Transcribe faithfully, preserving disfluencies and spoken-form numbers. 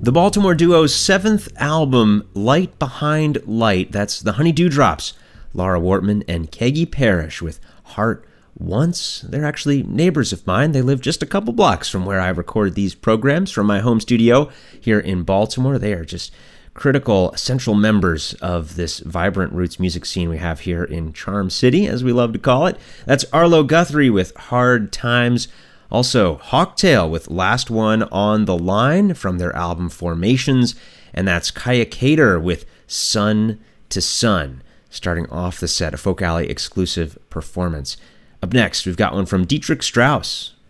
The Baltimore duo's seventh album, Light Behind Light. That's the Honey Dewdrops, Laura Wortman and Keggy Parrish with Heart Once. They're actually neighbors of mine. They live just a couple blocks from where I record these programs from my home studio here in Baltimore. They are just critical, central members of this vibrant roots music scene we have here in Charm City, as we love to call it. That's Arlo Guthrie with Hard Times. Also, Hawktail with Last One on the Line from their album Formations. And that's Kaya Cater with Sun to Sun, starting off the set, a Folk Alley exclusive performance. Up next, we've got one from Dietrich Strauss,